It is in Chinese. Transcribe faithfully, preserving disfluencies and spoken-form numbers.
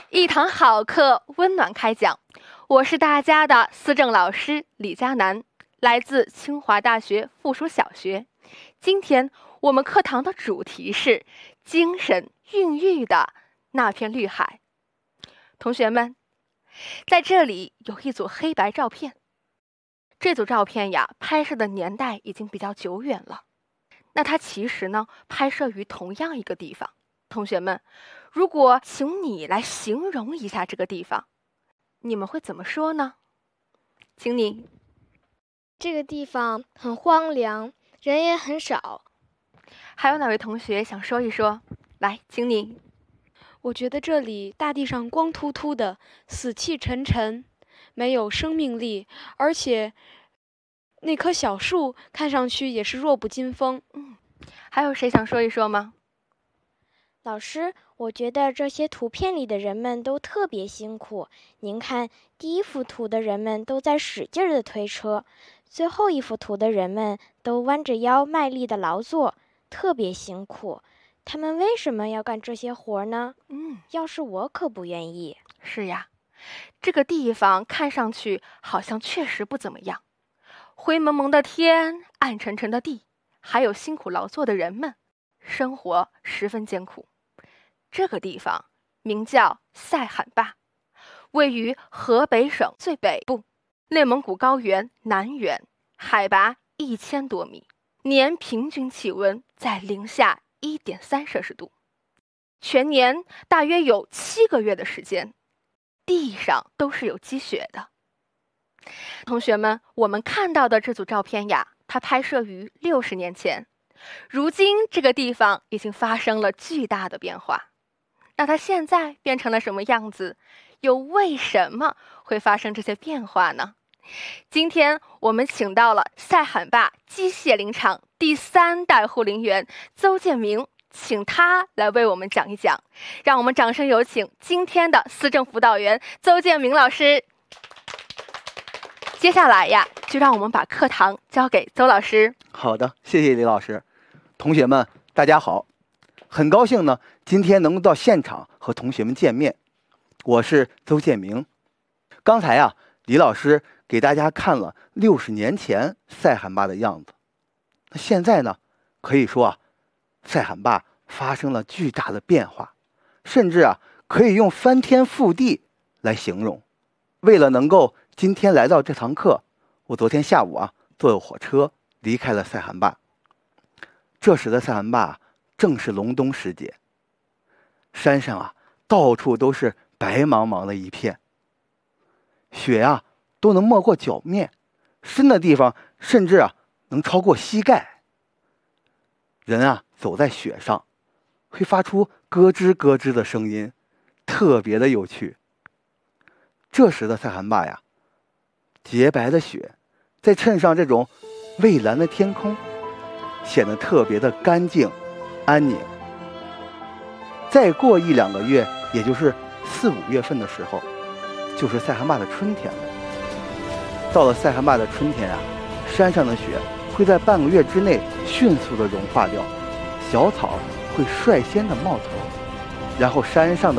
一堂好课，温暖开讲。我是大家的思政老师李佳楠，来自清华大学附属小学。今天我们课堂的主题是精神孕育的那片绿海。同学们，在这里有一组黑白照片。这组照片呀，拍摄的年代已经比较久远了。那它其实呢，拍摄于同样一个地方。同学们，如果请你来形容一下这个地方，你们会怎么说呢？请你。 这个地方很荒凉，人也很少。 还有哪位同学想说一说？来，请你。 我觉得这里大地上光秃秃的，死气沉沉，没有生命力，而且那棵小树看上去也是弱不禁风。 嗯，还有谁想说一说吗？ 老师，我觉得这些图片里的人们都特别辛苦。您看，第一幅图的人们都在使劲地推车，最后一幅图的人们都弯着腰卖力地劳作，特别辛苦。他们为什么要干这些活呢？ 嗯， 要是我可不愿意。 是呀，这个地方看上去好像确实不怎么样。灰蒙蒙的天，暗沉沉的地，还有辛苦劳作的人们，生活十分艰苦。这个地方名叫塞罕坝，位于河北省最北部，内蒙古高原南缘，海拔一千多米，年平均气温在零下一点三摄氏度，全年大约有七个月的时间，地上都是有积雪的。同学们，我们看到的这组照片呀，它拍摄于六十年前，如今这个地方已经发生了巨大的变化。那它现在变成了什么样子？又为什么会发生这些变化呢？今天我们请到了塞罕坝机械林场第三代护林员邹建明，请他来为我们讲一讲。让我们掌声有请今天的思政辅导员邹建明老师。接下来呀，就让我们把课堂交给邹老师。 好的，谢谢李老师。同学们，大家好，很高兴呢，今天能够到现场和同学们见面。我是邹建明。刚才啊，李老师给大家看了六十年前塞罕坝的样子。那现在呢，可以说啊，塞罕坝发生了巨大的变化，甚至啊，可以用翻天覆地来形容。为了能够今天来到这堂课，我昨天下午啊，坐火车离开了塞罕坝。这时的塞罕坝正是隆冬时节，山上啊，到处都是白茫茫的一片，雪啊都能没过脚面，深的地方甚至啊能超过膝盖。人啊走在雪上，会发出咯吱咯吱的声音，特别的有趣。这时的塞罕坝呀，洁白的雪再衬上这种蔚蓝的天空，显得特别的干净安宁。再过一两个月，也就是四五月份的时候，就是塞罕坝的春天了。到了塞罕坝的春天啊，山上的雪会在半个月之内迅速的融化掉，小草会率先的冒头，然后山上的